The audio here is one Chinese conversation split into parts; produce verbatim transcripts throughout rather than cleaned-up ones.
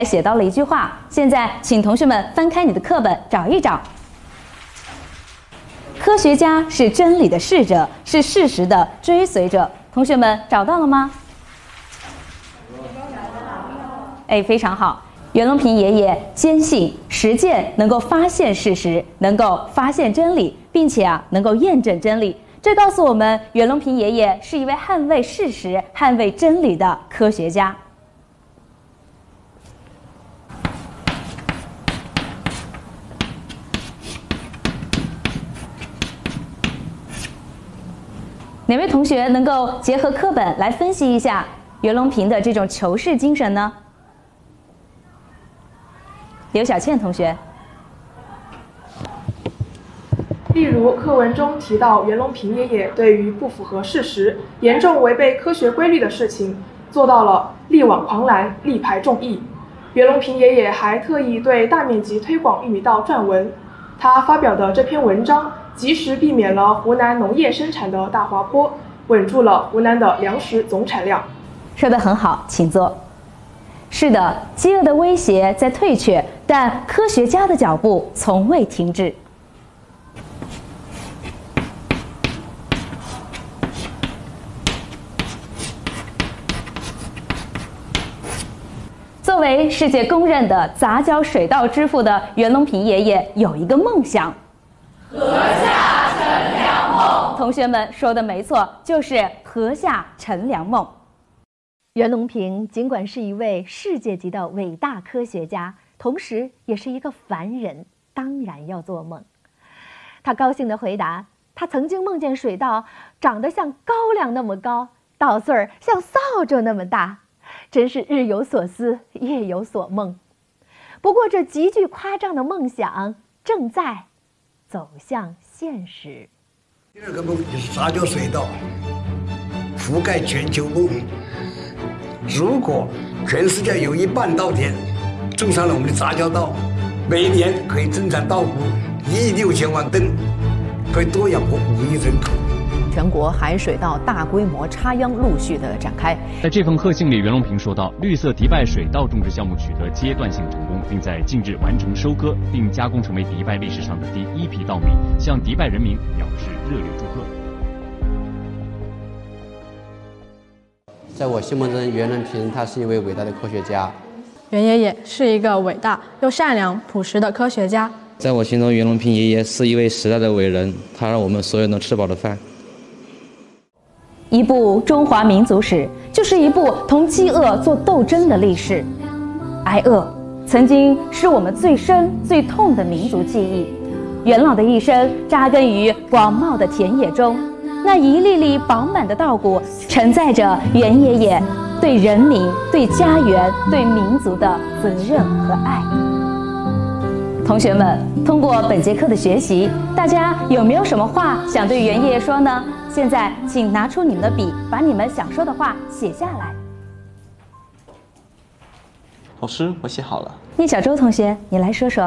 写到了一句话，现在请同学们翻开你的课本找一找。科学家是真理的使者，是事实的追随者。同学们找到了吗？哎，非常好。袁隆平爷爷坚信实践能够发现事实，能够发现真理，并且啊能够验证真理。这告诉我们，袁隆平爷爷是一位捍卫事实、捍卫真理的科学家。哪位同学能够结合课本来分析一下袁隆平的这种求是精神呢？刘小倩同学。 例如，课文中提到袁隆平爷爷对于不符合事实、严重违背科学规律的事情，做到了力挽狂澜、力排众议。袁隆平爷爷还特意对大面积推广玉米稻撰文，他发表的这篇文章及时避免了湖南农业生产的大滑坡，稳住了湖南的粮食总产量。 说得很好，请坐。是的，饥饿的威胁在退却，但科学家的脚步从未停滞。作为世界公认的杂交水稻之父的袁隆平爷爷有一个梦想。 禾下乘凉梦。 同学们说的没错，就是禾下乘凉梦。袁隆平尽管是一位世界级的伟大科学家，同时也是一个凡人，当然要做梦。他高兴地回答，他曾经梦见水稻长得像高粱那么高，稻穗儿像扫帚那么大，真是日有所思，夜有所梦。不过这极具夸张的梦想正在走向现实。 第二个梦就是杂交水稻覆盖全球梦。如果全世界有一半稻田种上了我们的杂交稻，每年可以增产稻谷一亿六千万吨，可以多养活五亿人口。 全国海水稻大规模插秧陆续的展开。 在这封贺信里，袁隆平说到，绿色迪拜水稻种植项目取得阶段性成功，并在近日完成收割，并加工成为迪拜历史上的第一批稻米，向迪拜人民表示热烈祝贺。 在我心目中，袁隆平他是一位伟大的科学家。 袁爷爷是一个伟大又善良朴实的科学家。 在我心中，袁隆平爷爷是一位时代的伟人，他让我们所有人都吃饱了饭。 一部中华民族史，就是一部同饥饿做斗争的历史。挨饿曾经是我们最深最痛的民族记忆。袁老的一生扎根于广袤的田野中，那一粒粒饱满的稻谷，承载着袁爷爷对人民、对家园、对民族的责任和爱。同学们，通过本节课的学习，大家有没有什么话想对袁爷爷说呢？现在请拿出你们的笔，把你们想说的话写下来。 老师，我写好了。 聂小周同学，你来说说。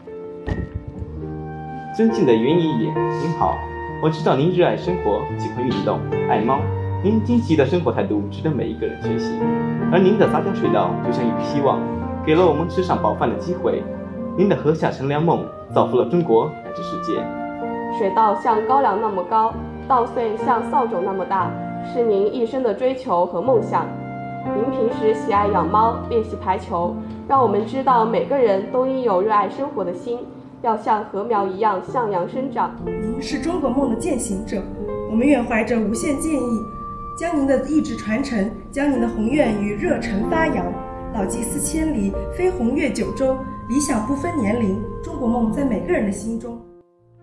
尊敬的袁爷爷，您好，我知道您热爱生活，喜欢运动，爱猫。您积极的生活态度值得每一个人学习，而您的杂交水稻就像一笔希望，给了我们吃上饱饭的机会。您的禾下乘凉梦造福了中国乃至世界。 水稻像高粱那么高，稻穗像扫帚那么大，是您一生的追求和梦想。您平时喜爱养猫，练习排球，让我们知道每个人都应有热爱生活的心，要像禾苗一样向阳生长。 您是中国梦的践行者，我们愿怀着无限建议，将您的意志传承，将您的宏愿与热忱发扬。老骥四千里，飞鸿越九州，理想不分年龄，中国梦在每个人的心中。